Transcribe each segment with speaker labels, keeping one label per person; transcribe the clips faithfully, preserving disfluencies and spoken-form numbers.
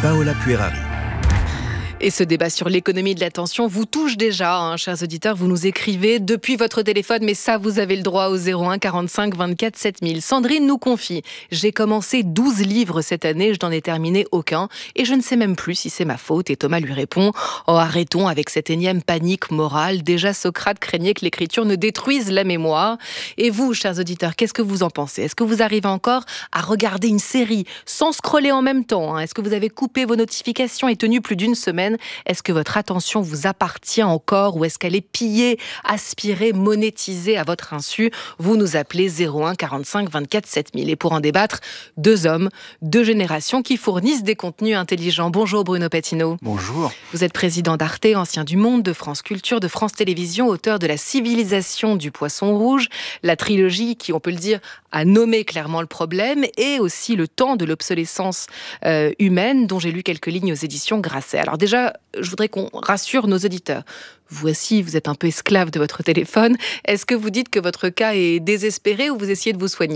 Speaker 1: Paola Puerari.
Speaker 2: Et ce débat sur l'économie de l'attention vous touche déjà, hein, chers auditeurs. Vous nous écrivez depuis votre téléphone, mais ça, vous avez le droit au zéro un quarante-cinq vingt-quatre sept mille. Sandrine nous confie « J'ai commencé douze livres cette année, je n'en ai terminé aucun, et je ne sais même plus si c'est ma faute. » Et Thomas lui répond « Oh, arrêtons avec cette énième panique morale. Déjà, Socrate craignait que l'écriture ne détruise la mémoire. » Et vous, chers auditeurs, qu'est-ce que vous en pensez ? Est-ce que vous arrivez encore à regarder une série sans scroller en même temps, hein ? Est-ce que vous avez coupé vos notifications et tenu plus d'une semaine ? Est-ce que votre attention vous appartient encore ou est-ce qu'elle est pillée, aspirée, monétisée à votre insu ? Vous nous appelez zéro un quarante-cinq vingt-quatre sept mille. Et pour en débattre, deux hommes, deux générations qui fournissent des contenus intelligents. Bonjour Bruno Patino.
Speaker 3: Bonjour.
Speaker 2: Vous êtes président d'Arte, ancien du Monde, de France Culture, de France Télévisions, auteur de La civilisation du poisson rouge, la trilogie qui, on peut le dire, a nommé clairement le problème, et aussi Le temps de l'obsolescence euh, humaine, dont j'ai lu quelques lignes aux éditions Grasset. Alors déjà, je voudrais qu'on rassure nos auditeurs. Vous aussi, vous êtes un peu esclave de votre téléphone. Est-ce que vous dites que votre cas est désespéré ou vous essayez de vous soigner ?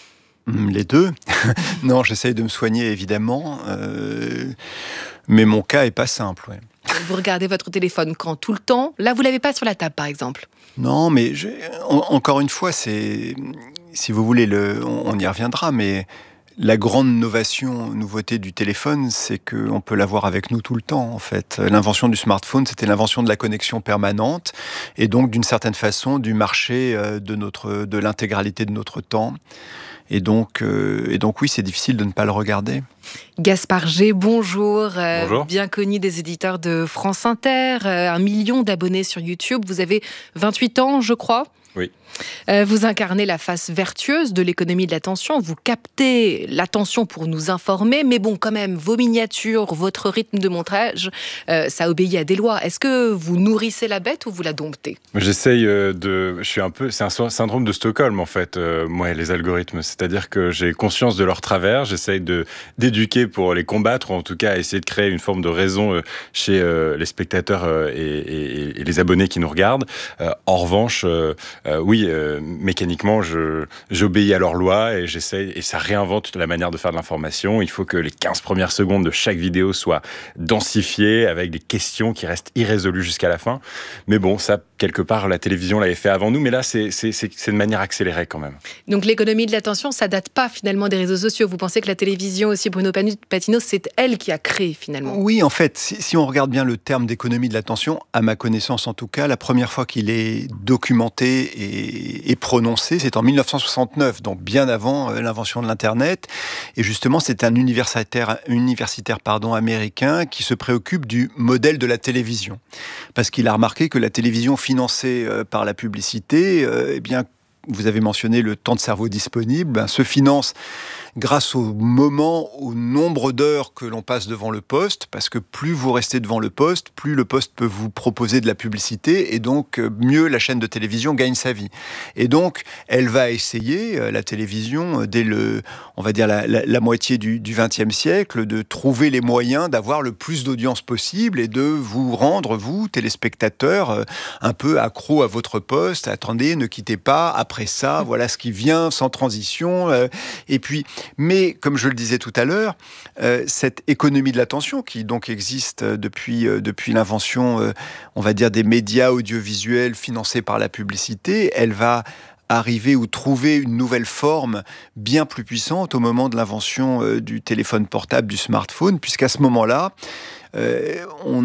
Speaker 3: Les deux. Non, j'essaye de me soigner, évidemment. Euh, mais mon cas est pas simple. Ouais.
Speaker 2: Vous regardez votre téléphone quand ? Tout le temps ? Là, vous l'avez pas sur la table, par exemple ?
Speaker 3: Non, mais je, en, encore une fois, c'est, si vous voulez, le, on, on y reviendra, mais la grande novation, nouveauté du téléphone, c'est qu'on peut l'avoir avec nous tout le temps, en fait. L'invention du smartphone, c'était l'invention de la connexion permanente, et donc, d'une certaine façon, du marché de, notre, de l'intégralité de notre temps. Et donc, euh, et donc oui, c'est difficile de ne pas le regarder.
Speaker 2: Gaspard G, bonjour. Euh,
Speaker 4: bonjour.
Speaker 2: Bien connu des éditeurs de France Inter, euh, un million d'abonnés sur YouTube. Vous avez vingt-huit ans, je crois.
Speaker 4: Oui.
Speaker 2: Euh, vous incarnez la face vertueuse de l'économie de l'attention. Vous captez l'attention pour nous informer. Mais bon, quand même, vos miniatures, votre rythme de montage, euh, ça obéit à des lois. Est-ce que vous nourrissez la bête ou vous la domptez ?
Speaker 4: J'essaye de... Je suis un peu... C'est un syndrome de Stockholm, en fait, euh, moi, les algorithmes. C'est-à-dire que j'ai conscience de leurs travers. J'essaye de, d'éduquer pour les combattre, ou en tout cas, essayer de créer une forme de raison euh, chez euh, les spectateurs euh, et, et, et les abonnés qui nous regardent. Euh, en revanche, euh, euh, oui, Euh, mécaniquement, je, j'obéis à leurs lois et j'essaie, et ça réinvente la manière de faire de l'information. Il faut que les quinze premières secondes de chaque vidéo soient densifiées avec des questions qui restent irrésolues jusqu'à la fin. Mais bon, ça, quelque part, la télévision l'avait fait avant nous, mais là, c'est, c'est, c'est, c'est de manière accélérée quand même.
Speaker 2: Donc l'économie de l'attention, ça date pas finalement des réseaux sociaux. Vous pensez que la télévision aussi, Bruno Patino, c'est elle qui a créé finalement ?
Speaker 3: Oui, en fait, si, si on regarde bien le terme d'économie de l'attention, à ma connaissance en tout cas, la première fois qu'il est documenté et est prononcé, c'est en dix-neuf cent soixante-neuf, donc bien avant l'invention de l'Internet. Et justement, c'est un universitaire, universitaire pardon, américain qui se préoccupe du modèle de la télévision. Parce qu'il a remarqué que la télévision financée par la publicité, euh, eh bien, vous avez mentionné le temps de cerveau disponible, ben, se finance grâce au moment, au nombre d'heures que l'on passe devant le poste, parce que plus vous restez devant le poste, plus le poste peut vous proposer de la publicité, et donc mieux la chaîne de télévision gagne sa vie. Et donc, elle va essayer, la télévision, dès le, on va dire la, la, la moitié du vingtième siècle, de trouver les moyens d'avoir le plus d'audience possible et de vous rendre, vous, téléspectateurs, un peu accro à votre poste. Attendez, ne quittez pas, après ça, voilà ce qui vient, sans transition. Et puis, mais, comme je le disais tout à l'heure, euh, cette économie de l'attention qui donc existe depuis, euh, depuis l'invention, euh, on va dire, des médias audiovisuels financés par la publicité, elle va arriver ou trouver une nouvelle forme bien plus puissante au moment de l'invention euh, du téléphone portable, du smartphone, puisqu'à ce moment-là, Euh, on,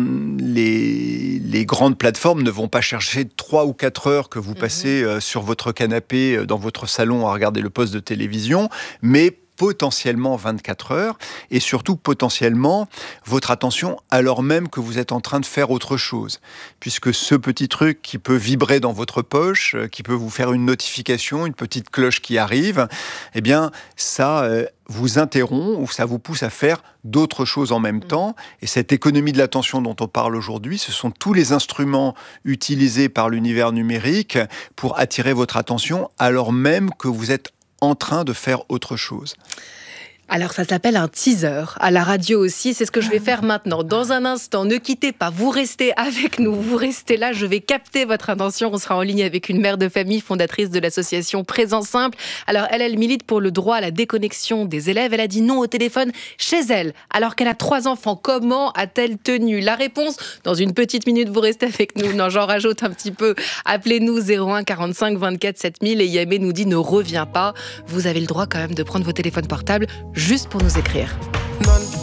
Speaker 3: les, les grandes plateformes ne vont pas chercher trois ou quatre heures que vous passez euh, sur votre canapé euh, dans votre salon à regarder le poste de télévision, mais potentiellement vingt-quatre heures, et surtout potentiellement votre attention alors même que vous êtes en train de faire autre chose. Puisque ce petit truc qui peut vibrer dans votre poche, qui peut vous faire une notification, une petite cloche qui arrive, eh bien, ça euh, vous interrompt ou ça vous pousse à faire d'autres choses en même temps. Et cette économie de l'attention dont on parle aujourd'hui, ce sont tous les instruments utilisés par l'univers numérique pour attirer votre attention alors même que vous êtes en train de faire autre chose.
Speaker 2: Alors ça s'appelle un teaser, à la radio aussi, c'est ce que je vais faire maintenant. Dans un instant, ne quittez pas, vous restez avec nous, vous restez là, je vais capter votre intention. On sera en ligne avec une mère de famille, fondatrice de l'association Présence Simple. Alors elle, elle milite pour le droit à la déconnexion des élèves. Elle a dit non au téléphone chez elle, alors qu'elle a trois enfants. Comment a-t-elle tenu? La réponse, dans une petite minute, vous restez avec nous. Non, j'en rajoute un petit peu. Appelez-nous zéro un quarante-cinq vingt-quatre sept mille et Yamé nous dit ne reviens pas. Vous avez le droit quand même de prendre vos téléphones portables juste pour nous écrire.